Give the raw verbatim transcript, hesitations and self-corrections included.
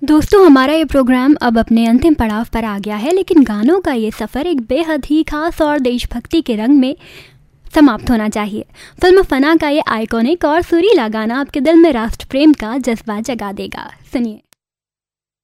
दोस्तों, हमारा ये प्रोग्राम अब अपने अंतिम पड़ाव पर आ गया है, लेकिन गानों का ये सफ़र एक बेहद ही खास और देशभक्ति के रंग में समाप्त होना चाहिए। फिल्म फना का ये आइकॉनिक और सुरीला गाना आपके दिल में राष्ट्र प्रेम का जज्बा जगा देगा। सुनिए।